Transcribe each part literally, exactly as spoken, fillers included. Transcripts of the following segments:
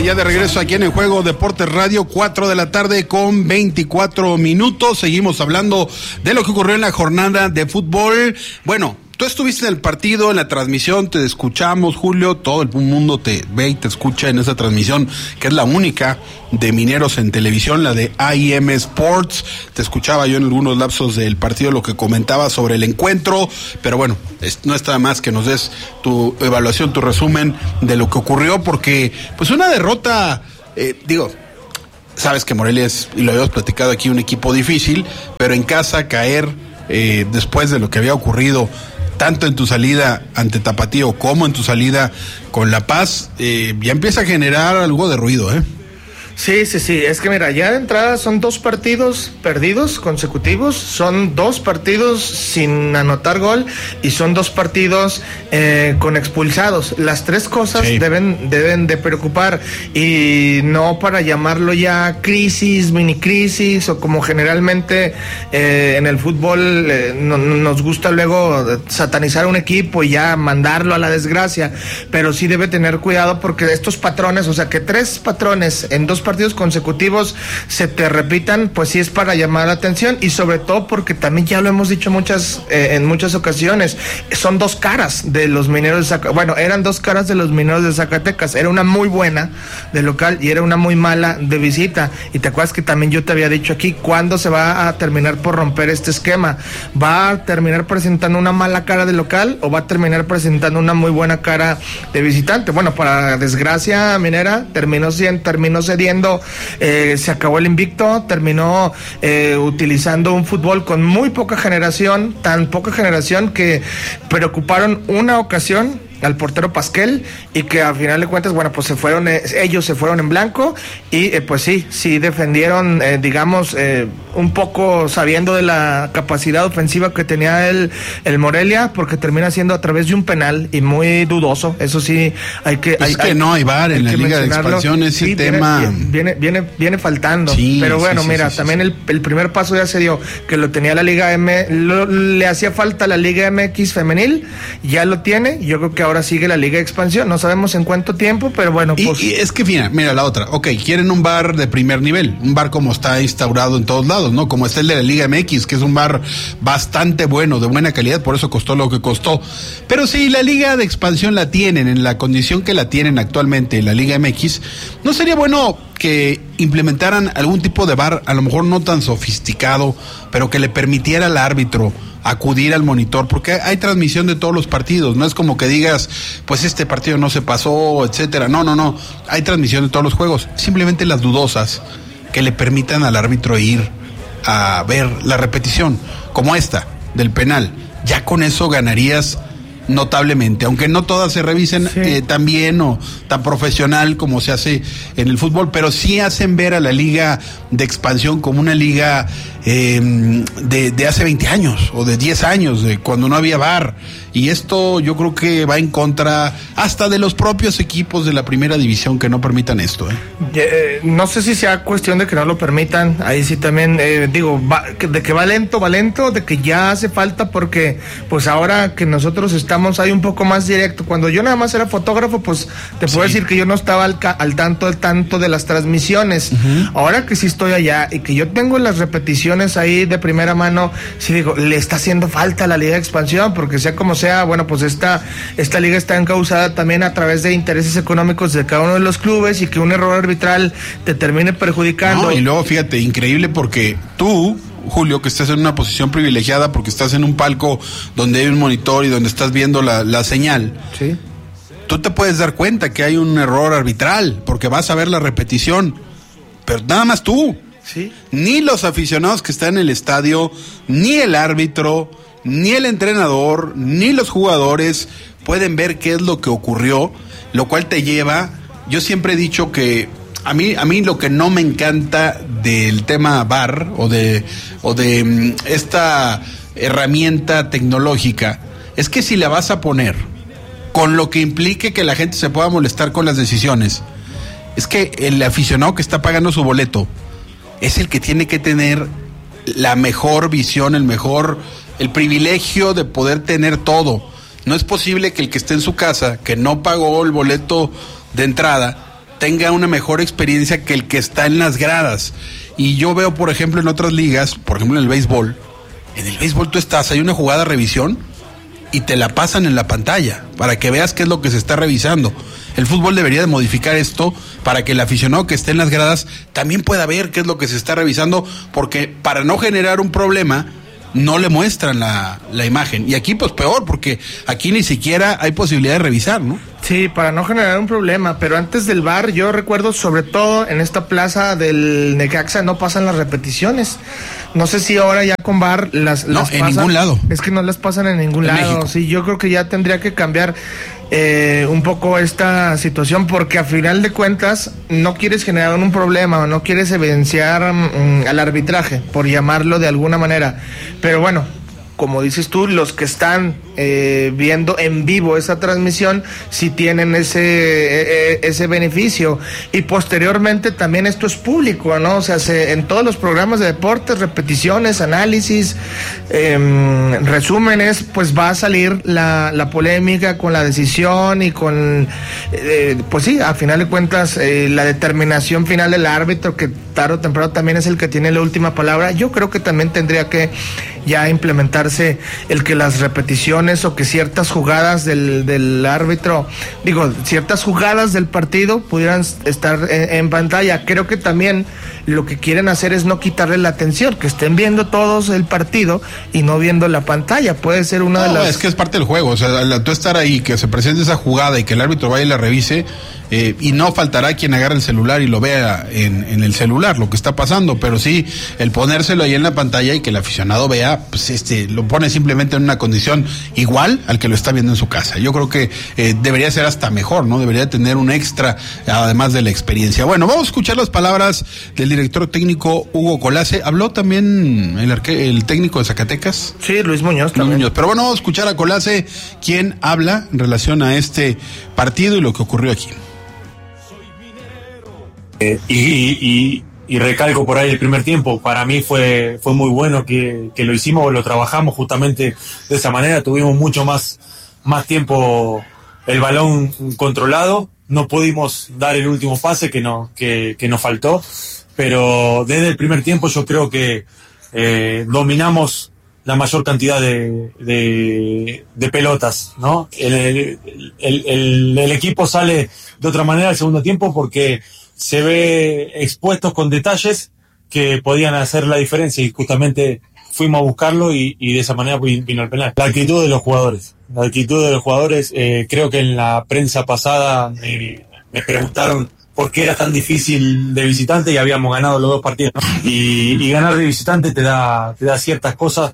ya de regreso aquí en el Juego Deportes Radio, cuatro de la tarde con veinticuatro minutos. Seguimos hablando de lo que ocurrió en la jornada de fútbol. Bueno, tú estuviste en el partido, en la transmisión, te escuchamos, Julio, todo el mundo te ve y te escucha en esa transmisión, que es la única de Mineros en televisión, la de A I M Sports. Te escuchaba yo en algunos lapsos del partido lo que comentaba sobre el encuentro, pero bueno, es, no está más que nos des tu evaluación, tu resumen de lo que ocurrió, porque pues una derrota, eh, digo, sabes que Morelia es, y lo habíamos platicado aquí, un equipo difícil, pero en casa caer eh, después de lo que había ocurrido tanto en tu salida ante Tapatío como en tu salida con La Paz, eh, ya empieza a generar algo de ruido, ¿eh? Sí, sí, sí, es que mira, ya de entrada son dos partidos perdidos consecutivos, son dos partidos sin anotar gol y son dos partidos eh, con expulsados. Las tres cosas sí. deben, deben de preocupar, y no para llamarlo ya crisis, mini crisis, o como generalmente eh, en el fútbol eh, no, nos gusta luego satanizar a un equipo y ya mandarlo a la desgracia, pero sí debe tener cuidado, porque estos patrones, o sea, que tres patrones en dos partidos consecutivos se te repitan, pues sí es para llamar la atención, y sobre todo porque también ya lo hemos dicho muchas eh, en muchas ocasiones, son dos caras de los Mineros de Zacatecas. Bueno, eran dos caras de los Mineros de Zacatecas, era una muy buena de local y era una muy mala de visita. Y te acuerdas que también yo te había dicho aquí, ¿cuándo se va a terminar por romper este esquema? ¿Va a terminar presentando una mala cara de local o va a terminar presentando una muy buena cara de visitante? Bueno, para desgracia minera, terminó, terminó cediendo. Eh, se acabó el invicto, terminó eh, utilizando un fútbol con muy poca generación, tan poca generación que preocuparon una ocasión al portero Pasquel, y que al final de cuentas, bueno, pues se fueron, eh, ellos se fueron en blanco, y eh, pues sí, sí defendieron, eh, digamos, eh, un poco sabiendo de la capacidad ofensiva que tenía el, el Morelia, porque termina siendo a través de un penal, y muy dudoso, eso sí, hay que... Pues hay, es que hay, no hay V A R en la Liga de Expansión, ese sí, tema... Viene, viene, viene, viene faltando, sí, pero bueno, sí, mira, sí, sí, también sí. El, el primer paso ya se dio, que lo tenía la Liga M, lo, le hacía falta la Liga M X femenil, ya lo tiene, yo creo que ahora sigue la Liga de Expansión, no sabemos en cuánto tiempo, pero bueno, pues... Y, y es que, mira, mira la otra, ok, quieren un V A R de primer nivel, un V A R como está instaurado en todos lados, ¿no? Como está el de la Liga M X, que es un V A R bastante bueno, de buena calidad, por eso costó lo que costó. Pero si la Liga de Expansión la tienen, en la condición que la tienen actualmente en la Liga M X, ¿no sería bueno que implementaran algún tipo de V A R, a lo mejor no tan sofisticado, pero que le permitiera al árbitro acudir al monitor? Porque hay transmisión de todos los partidos, no es como que digas, pues este partido no se pasó, etcétera. No, no, no, hay transmisión de todos los juegos, simplemente las dudosas, que le permitan al árbitro ir a ver la repetición, como esta, del penal. Ya con eso ganarías notablemente, aunque no todas se revisen sí. eh, tan bien o tan profesional como se hace en el fútbol, pero sí hacen ver a la Liga de Expansión como una liga eh, de, de hace veinte años o de diez años, de cuando no había V A R, y esto yo creo que va en contra hasta de los propios equipos de la primera división que no permitan esto. ¿eh? Eh, no sé si sea cuestión de que no lo permitan, ahí sí también eh, digo, va, de que va lento, va lento, de que ya hace falta, porque pues ahora que nosotros estamos ahí un poco más directo, cuando yo nada más era fotógrafo, pues te puedo sí. decir que yo no estaba al, al tanto, al tanto de las transmisiones. Uh-huh. Ahora que sí estoy allá y que yo tengo las repeticiones ahí de primera mano, sí digo, le está haciendo falta a la Liga de Expansión, porque sea como sea, bueno, pues esta, esta liga está encauzada también a través de intereses económicos de cada uno de los clubes, y que un error arbitral te termine perjudicando. No, y luego fíjate, increíble, porque tú, Julio, que estás en una posición privilegiada porque estás en un palco donde hay un monitor y donde estás viendo la, la señal, sí. tú te puedes dar cuenta que hay un error arbitral porque vas a ver la repetición, pero nada más tú. Sí. Ni los aficionados que están en el estadio, ni el árbitro, ni el entrenador, ni los jugadores pueden ver qué es lo que ocurrió, lo cual te lleva, yo siempre he dicho que A mí, a mí lo que no me encanta del tema V A R o de, o de um, esta herramienta tecnológica es que si la vas a poner con lo que implique que la gente se pueda molestar con las decisiones, es que el aficionado que está pagando su boleto es el que tiene que tener la mejor visión, el mejor, el privilegio de poder tener todo. No es posible que el que esté en su casa, que no pagó el boleto de entrada, tenga una mejor experiencia que el que está en las gradas. Y yo veo, por ejemplo, en otras ligas, por ejemplo en el béisbol, en el béisbol tú estás, hay una jugada de revisión y te la pasan en la pantalla para que veas qué es lo que se está revisando. El fútbol debería de modificar esto para que el aficionado que esté en las gradas también pueda ver qué es lo que se está revisando, porque para no generar un problema no le muestran la, la imagen. Y aquí pues peor, porque aquí ni siquiera hay posibilidad de revisar, ¿no? Sí, para no generar un problema, pero antes del V A R yo recuerdo, sobre todo en esta plaza del Necaxa, no pasan las repeticiones. No sé si ahora ya con V A R las, no, las en pasan. ningún lado. Es que no las pasan en ningún en lado. México. Sí, yo creo que ya tendría que cambiar eh, un poco esta situación, porque a final de cuentas no quieres generar un problema o no quieres evidenciar um, al arbitraje, por llamarlo de alguna manera. Pero bueno, como dices tú, los que están eh, viendo en vivo esa transmisión sí tienen ese eh, ese beneficio, y posteriormente también esto es público, ¿no? O sea, se, en todos los programas de deportes, repeticiones, análisis, eh, resúmenes, pues va a salir la, la polémica con la decisión y con, eh, pues sí, a final de cuentas, eh, la determinación final del árbitro, que tarde o temprano también es el que tiene la última palabra. Yo creo que también tendría que ya implementarse el que las repeticiones o que ciertas jugadas del, del árbitro, digo, ciertas jugadas del partido pudieran estar en, en pantalla. Creo que también lo que quieren hacer es no quitarle la atención, que estén viendo todos el partido y no viendo la pantalla. Puede ser una no, de las... es que es parte del juego, o sea, al tú estar ahí, que se presente esa jugada y que el árbitro vaya y la revise, eh, y no faltará quien agarre el celular y lo vea en, en el celular lo que está pasando, pero sí, el ponérselo ahí en la pantalla y que el aficionado vea, pues este, lo pone simplemente en una condición igual al que lo está viendo en su casa. Yo creo que eh, debería ser hasta mejor, ¿no? Debería tener un extra, además de la experiencia. Bueno, vamos a escuchar las palabras del director técnico Hugo Colace. Habló también el, arque, el técnico de Zacatecas. Sí, Luis Muñoz también. Luis Muñoz. Pero bueno, vamos a escuchar a Colace, quien habla en relación a este partido y lo que ocurrió aquí. Eh, y, y, y recalco por ahí el primer tiempo, para mí fue, fue muy bueno que, que lo hicimos, lo trabajamos justamente de esa manera, tuvimos mucho más, más tiempo el balón controlado, no pudimos dar el último pase que, no, que, que nos faltó, pero desde el primer tiempo yo creo que eh, dominamos la mayor cantidad de, de, de pelotas, ¿no? El, el, el, el, el equipo sale de otra manera al segundo tiempo porque se ve expuestos con detalles que podían hacer la diferencia y justamente fuimos a buscarlo y, y de esa manera vino el penal. La actitud de los jugadores, la actitud de los jugadores, eh, creo que en la prensa pasada eh, me preguntaron por qué era tan difícil de visitante y habíamos ganado los dos partidos, ¿no? Y, y ganar de visitante te da, te da ciertas cosas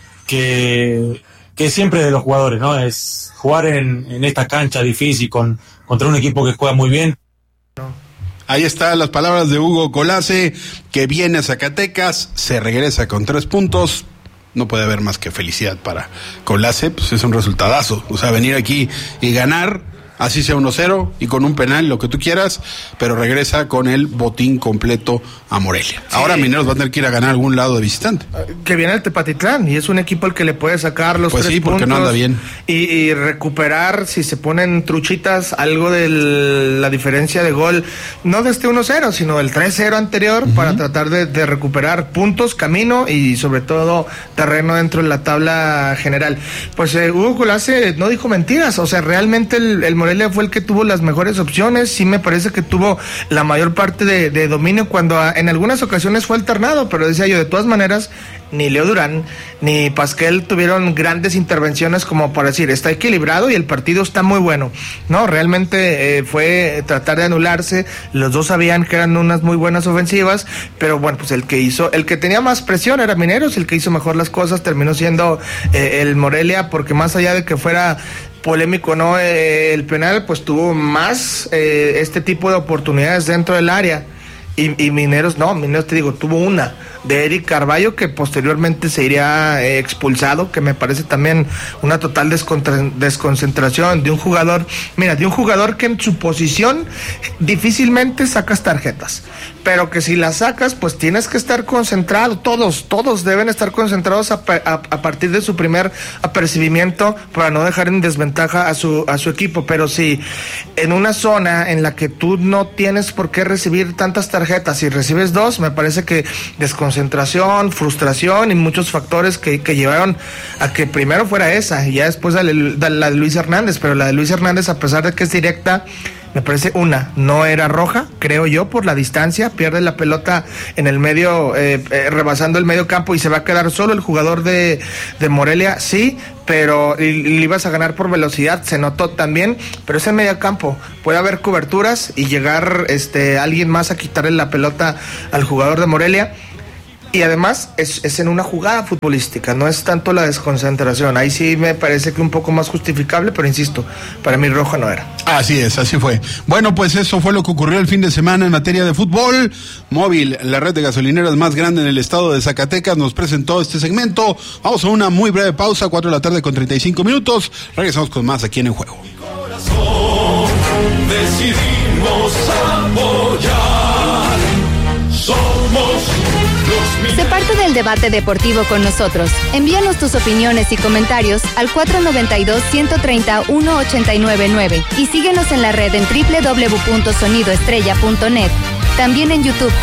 que, que siempre de los jugadores, ¿no? Es jugar en, en esta cancha difícil con, contra un equipo que juega muy bien. Ahí están las palabras de Hugo Colace, que viene a Zacatecas, se regresa con tres puntos. No puede haber más que felicidad para Colace, pues es un resultadazo. O sea, venir aquí y ganar, así sea uno cero y con un penal, lo que tú quieras, pero regresa con el botín completo a Morelia. Sí. Ahora Mineros va a tener que ir a ganar a algún lado de visitante. Que viene el Tepatitlán y es un equipo al que le puede sacar los pues tres sí, porque puntos. No anda bien. Y, y recuperar, si se ponen truchitas, algo de la diferencia de gol, no de este uno cero, sino del tres cero anterior, uh-huh. para tratar de, de recuperar puntos, camino y sobre todo terreno dentro de la tabla general. Pues eh, Hugo Colace no dijo mentiras, o sea, realmente el, el Morelia fue el que tuvo las mejores opciones, sí me parece que tuvo la mayor parte de, de dominio cuando a, en algunas ocasiones fue alternado, pero decía yo, de todas maneras, ni Leo Durán ni Pasquel tuvieron grandes intervenciones como para decir, está equilibrado y el partido está muy bueno. No, realmente eh, fue tratar de anularse, los dos sabían que eran unas muy buenas ofensivas, pero bueno, pues el que hizo, el que tenía más presión era Mineros, el que hizo mejor las cosas terminó siendo eh, el Morelia, porque más allá de que fuera polémico, ¿no? Eh, el penal pues tuvo más eh, este tipo de oportunidades dentro del área y, y Mineros, no, Mineros te digo, tuvo una, de Eric Carballo, que posteriormente se iría eh, expulsado, que me parece también una total descontra- desconcentración de un jugador, mira, de un jugador que en su posición difícilmente sacas tarjetas, pero que si las sacas, pues tienes que estar concentrado, todos, todos deben estar concentrados a, a, a partir de su primer apercibimiento para no dejar en desventaja a su, a su equipo. Pero si en una zona en la que tú no tienes por qué recibir tantas tarjetas y recibes dos, me parece que desconcentración, frustración y muchos factores que, que llevaron a que primero fuera esa y ya después la, la, la de Luis Hernández, pero la de Luis Hernández, a pesar de que es directa, me parece una, no era roja, creo yo, por la distancia, pierde la pelota en el medio, eh, eh, rebasando el medio campo y se va a quedar solo el jugador de, de Morelia, sí, pero le ibas a ganar por velocidad, se notó también, pero es en medio campo, puede haber coberturas y llegar este alguien más a quitarle la pelota al jugador de Morelia. Y además es, es en una jugada futbolística, no es tanto la desconcentración. Ahí sí me parece que un poco más justificable, pero insisto, para mí roja no era. Así es, así fue. Bueno, pues eso fue lo que ocurrió el fin de semana en materia de fútbol. Móvil, la red de gasolineras más grande en el estado de Zacatecas, nos presentó este segmento. Vamos a una muy breve pausa, cuatro de la tarde con treinta y cinco minutos. Regresamos con más aquí en El Juego. Corazón, decidimos apoyar. Somos Sé parte del debate deportivo con nosotros. Envíanos tus opiniones y comentarios al cuatro noventa y dos, ciento treinta, ciento ochenta y nueve nueve y síguenos en la red en doble u doble u doble u punto sonido estrella punto net. También en YouTube